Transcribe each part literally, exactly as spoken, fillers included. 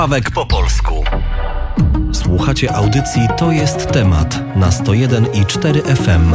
Pawek po polsku. Słuchacie audycji To jest temat na sto jeden i cztery F M.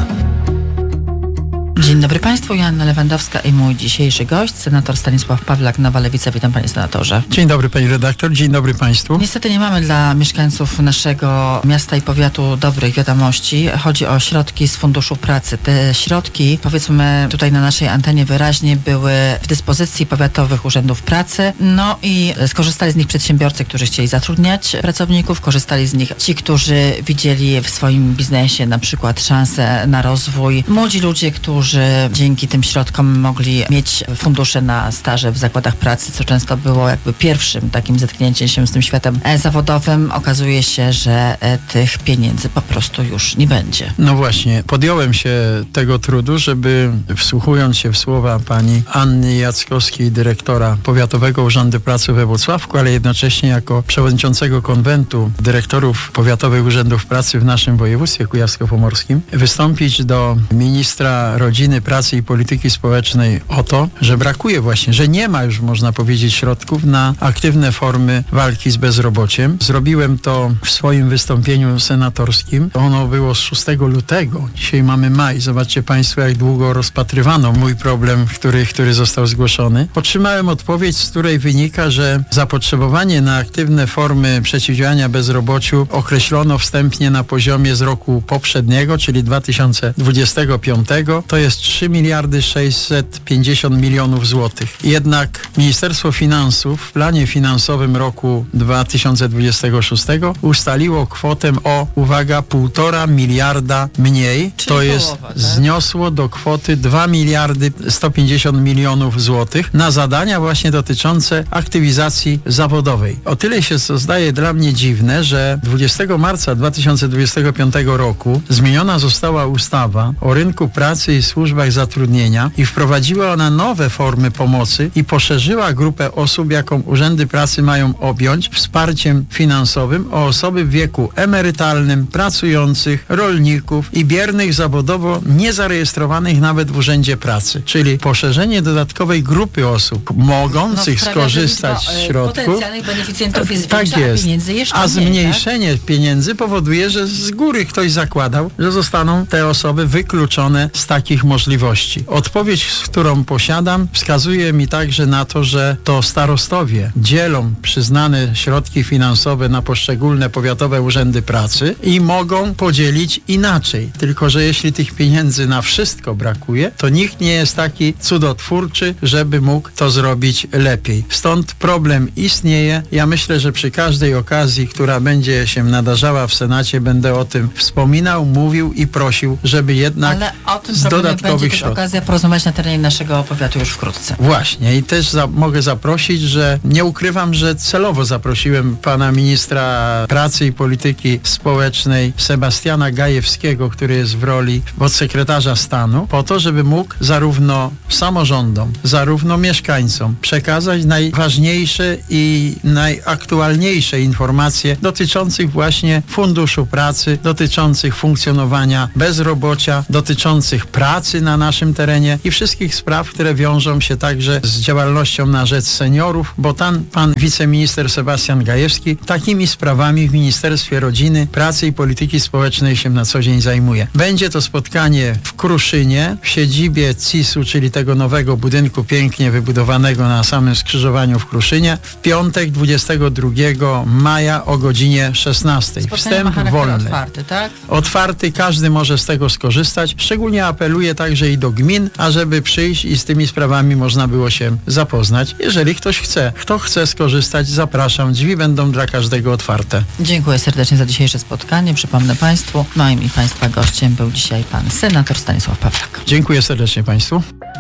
Dzień dobry Państwu, Joanna Lewandowska i mój dzisiejszy gość, senator Stanisław Pawlak, Nowa Lewica. Witam Panie Senatorze. Dzień dobry Pani redaktor, dzień dobry Państwu. Niestety nie mamy dla mieszkańców naszego miasta i powiatu dobrych wiadomości. Chodzi o środki z Funduszu Pracy. Te środki, powiedzmy tutaj na naszej antenie wyraźnie, były w dyspozycji powiatowych urzędów pracy. No i skorzystali z nich przedsiębiorcy, którzy chcieli zatrudniać pracowników, korzystali z nich ci, którzy widzieli w swoim biznesie na przykład szansę na rozwój. Młodzi ludzie, którzy dzięki tym środkom mogli mieć fundusze na staże w zakładach pracy, co często było jakby pierwszym takim zetknięciem się z tym światem zawodowym. Okazuje się, że tych pieniędzy po prostu już nie będzie. No właśnie, podjąłem się tego trudu, żeby wsłuchując się w słowa pani Anny Jackowskiej, dyrektora Powiatowego Urzędu Pracy we Włocławku, ale jednocześnie jako przewodniczącego konwentu dyrektorów Powiatowych Urzędów Pracy w naszym województwie kujawsko-pomorskim, wystąpić do ministra rodziny, pracy i polityki społecznej o to, że brakuje właśnie, że nie ma już, można powiedzieć, środków na aktywne formy walki z bezrobociem. Zrobiłem to w swoim wystąpieniu senatorskim. Ono było z szóstego lutego. Dzisiaj mamy maj. Zobaczcie Państwo, jak długo rozpatrywano mój problem, który, który został zgłoszony. Otrzymałem odpowiedź, z której wynika, że zapotrzebowanie na aktywne formy przeciwdziałania bezrobociu określono wstępnie na poziomie z roku poprzedniego, czyli dwa tysiące dwudziestego piątego. To jest trzy miliardy sześćset pięćdziesiąt milionów złotych. Jednak Ministerstwo Finansów w planie finansowym roku dwa tysiące dwudziestego szóstego ustaliło kwotę o, uwaga, półtora miliarda mniej. Czyli to jest, połowa, tak? Zniosło do kwoty dwa miliardy sto pięćdziesiąt milionów złotych na zadania właśnie dotyczące aktywizacji zawodowej. O tyle się to zdaje dla mnie dziwne, że dwudziestego marca dwa tysiące dwudziestego piątego roku zmieniona została ustawa o rynku pracy i służbach zatrudnienia i wprowadziła ona nowe formy pomocy i poszerzyła grupę osób, jaką urzędy pracy mają objąć wsparciem finansowym o osoby w wieku emerytalnym, pracujących, rolników i biernych zawodowo niezarejestrowanych nawet w urzędzie pracy. Czyli poszerzenie dodatkowej grupy osób mogących no, skorzystać z środków. Potencjalnych beneficjentów jest tak większa, jest. a pieniędzy jeszcze A mniej, zmniejszenie tak? pieniędzy powoduje, że z góry ktoś zakładał, że zostaną te osoby wykluczone z takich możliwości. Odpowiedź, którą posiadam, wskazuje mi także na to, że to starostowie dzielą przyznane środki finansowe na poszczególne powiatowe urzędy pracy i mogą podzielić inaczej. Tylko że jeśli tych pieniędzy na wszystko brakuje, to nikt nie jest taki cudotwórczy, żeby mógł to zrobić lepiej. Stąd problem istnieje. Ja myślę, że przy każdej okazji, która będzie się nadarzała w Senacie, będę o tym wspominał, mówił i prosił, żeby jednak Ale o tym z dodatkowych będzie środków. okazja porozmawiać na terenie naszego powiatu już wkrótce. Właśnie i też za, mogę zaprosić, że nie ukrywam, że celowo zaprosiłem pana ministra pracy i polityki społecznej Sebastiana Gajewskiego, który jest w roli podsekretarza stanu, po to, żeby mógł zarówno samorządom, zarówno mieszkańcom przekazać najważniejsze i najaktualniejsze informacje dotyczących właśnie Funduszu Pracy, dotyczących funkcjonowania bezrobocia, dotyczących pracy na naszym terenie i wszystkich spraw, które wiążą się także z działalnością na rzecz seniorów, bo tam pan wiceminister Sebastian Gajewski takimi sprawami w Ministerstwie Rodziny, Pracy i Polityki Społecznej się na co dzień zajmuje. Będzie to spotkanie w Kruszynie, w siedzibie C I S-u, czyli tego nowego budynku pięknie wybudowanego na samym skrzyżowaniu w Kruszynie, w piątek dwudziestego drugiego maja o godzinie szesnastej. Spotkanie ma Wstęp wolny. otwarty, tak? Otwarty, każdy może z tego skorzystać. Szczególnie apeluję także i do gmin, ażeby przyjść i z tymi sprawami można było się zapoznać. Jeżeli ktoś chce, kto chce skorzystać, zapraszam. Drzwi będą dla każdego otwarte. Dziękuję serdecznie za dzisiejsze spotkanie. Przypomnę Państwu, moim i Państwa gościem był dzisiaj pan senator Stanisław Pawlak. Dziękuję serdecznie Państwu.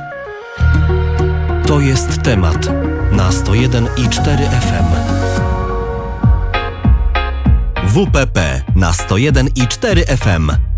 To jest temat na sto jeden i cztery F M. W P P na sto jeden i cztery F M.